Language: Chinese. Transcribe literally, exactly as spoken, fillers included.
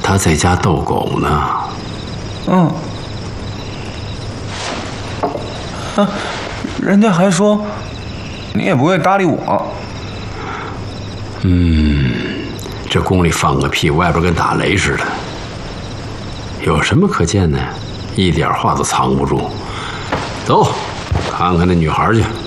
他在家逗狗呢。 嗯。啊，人家还说你也不会搭理我。 嗯，这宫里放个屁，外边跟打雷似的。有什么可见的？一点话都藏不住。走，看看那女孩去。